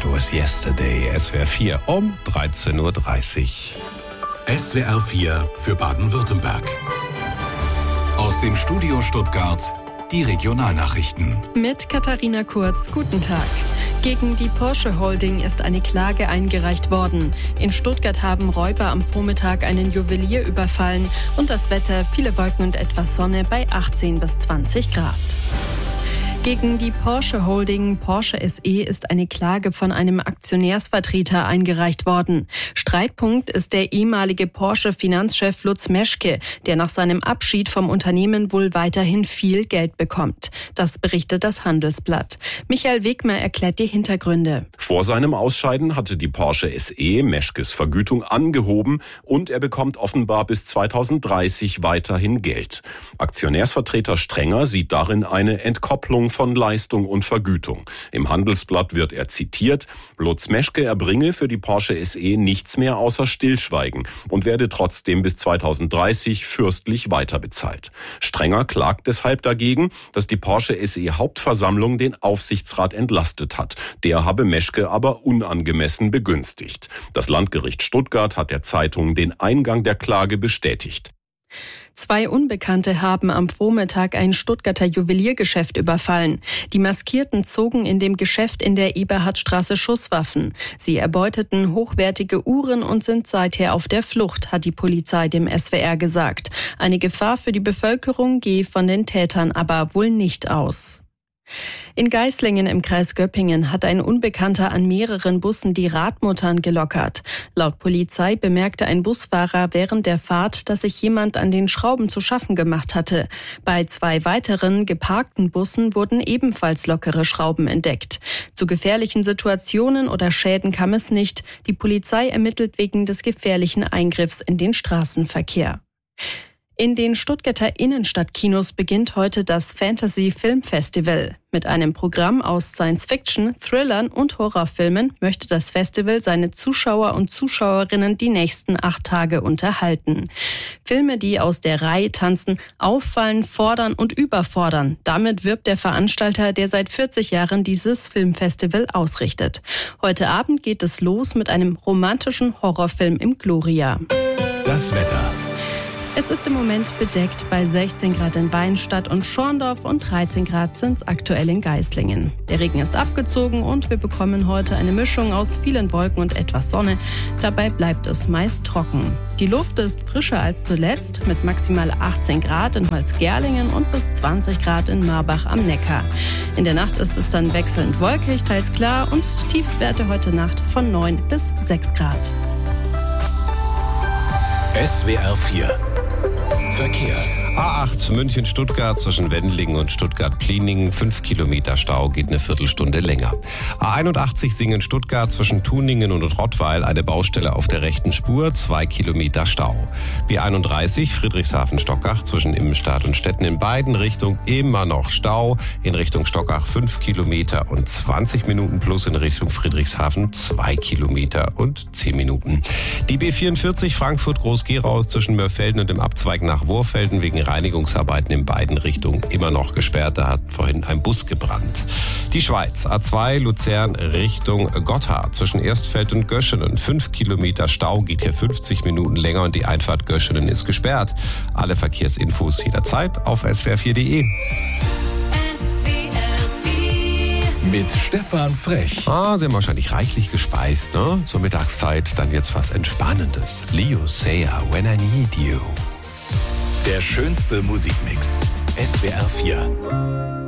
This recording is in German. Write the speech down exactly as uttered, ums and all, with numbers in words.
was yesterday. S W R vier um dreizehn Uhr dreißig. S W R vier für Baden-Württemberg. Aus dem Studio Stuttgart die Regionalnachrichten. Mit Katharina Kurz, guten Tag. Gegen die Porsche Holding ist eine Klage eingereicht worden. In Stuttgart haben Räuber am Vormittag einen Juwelier überfallen und das Wetter, viele Wolken und etwas Sonne bei achtzehn bis zwanzig Grad. Gegen die Porsche Holding Porsche S E ist eine Klage von einem Aktionärsvertreter eingereicht worden. Streitpunkt ist der ehemalige Porsche-Finanzchef Lutz Meschke, der nach seinem Abschied vom Unternehmen wohl weiterhin viel Geld bekommt. Das berichtet das Handelsblatt. Michael Wegmer erklärt die Hintergründe. Vor seinem Ausscheiden hatte die Porsche S E Meschkes Vergütung angehoben und er bekommt offenbar bis zweitausenddreißig weiterhin Geld. Aktionärsvertreter Strenger sieht darin eine Entkopplung von Leistung und Vergütung. Im Handelsblatt wird er zitiert: Lutz Meschke erbringe für die Porsche S E nichts mehr außer Stillschweigen und werde trotzdem bis zweitausenddreißig fürstlich weiterbezahlt. Strenger klagt deshalb dagegen, dass die Porsche S E Hauptversammlung den Aufsichtsrat entlastet hat. Der habe Meschke aber unangemessen begünstigt. Das Landgericht Stuttgart hat der Zeitung den Eingang der Klage bestätigt. Zwei Unbekannte haben am Vormittag ein Stuttgarter Juweliergeschäft überfallen. Die Maskierten zogen in dem Geschäft in der Eberhardstraße Schusswaffen. Sie erbeuteten hochwertige Uhren und sind seither auf der Flucht, hat die Polizei dem S W R gesagt. Eine Gefahr für die Bevölkerung gehe von den Tätern aber wohl nicht aus. In Geislingen im Kreis Göppingen hat ein Unbekannter an mehreren Bussen die Radmuttern gelockert. Laut Polizei bemerkte ein Busfahrer während der Fahrt, dass sich jemand an den Schrauben zu schaffen gemacht hatte. Bei zwei weiteren geparkten Bussen wurden ebenfalls lockere Schrauben entdeckt. Zu gefährlichen Situationen oder Schäden kam es nicht. Die Polizei ermittelt wegen des gefährlichen Eingriffs in den Straßenverkehr. In den Stuttgarter Innenstadtkinos beginnt heute das Fantasy Film Festival. Mit einem Programm aus Science-Fiction, Thrillern und Horrorfilmen möchte das Festival seine Zuschauer und Zuschauerinnen die nächsten acht Tage unterhalten. Filme, die aus der Reihe tanzen, auffallen, fordern und überfordern. Damit wirbt der Veranstalter, der seit vierzig Jahren dieses Filmfestival ausrichtet. Heute Abend geht es los mit einem romantischen Horrorfilm im Gloria. Das Wetter. Es ist im Moment bedeckt bei sechzehn Grad in Weinstadt und Schorndorf und dreizehn Grad sind es aktuell in Geislingen. Der Regen ist abgezogen und wir bekommen heute eine Mischung aus vielen Wolken und etwas Sonne. Dabei bleibt es meist trocken. Die Luft ist frischer als zuletzt mit maximal achtzehn Grad in Holzgerlingen und bis zwanzig Grad in Marbach am Neckar. In der Nacht ist es dann wechselnd wolkig, teils klar und Tiefstwerte heute Nacht von neun bis sechs Grad. S W R vier Verkehr. A acht München-Stuttgart zwischen Wendlingen und Stuttgart-Pliningen. Fünf Kilometer Stau, geht eine Viertelstunde länger. A einundachtzig Singen-Stuttgart zwischen Tuningen und Rottweil. Eine Baustelle auf der rechten Spur. Zwei Kilometer Stau. B einunddreißig Friedrichshafen-Stockach zwischen Immenstadt und Stetten in beiden Richtungen immer noch Stau. In Richtung Stockach fünf Kilometer und zwanzig Minuten plus. In Richtung Friedrichshafen zwei Kilometer und zehn Minuten. Die B vierundvierzig Frankfurt-Groß-Gerau zwischen Mörfelden und dem Abzweig nach Wurfelden wegen Reinigungsarbeiten in beiden Richtungen immer noch gesperrt. Da hat vorhin ein Bus gebrannt. Die Schweiz, A zwei Luzern Richtung Gotthard zwischen Erstfeld und Göschenen. Fünf Kilometer Stau, geht hier fünfzig Minuten länger und die Einfahrt Göschenen ist gesperrt. Alle Verkehrsinfos jederzeit auf S W R vier Punkt de. Mit Stefan Frech. Ah, Sie haben wahrscheinlich reichlich gespeist, ne? Zur Mittagszeit dann jetzt was Entspannendes. Leo Sayer, When I Need You. Der schönste Musikmix. S W R vier.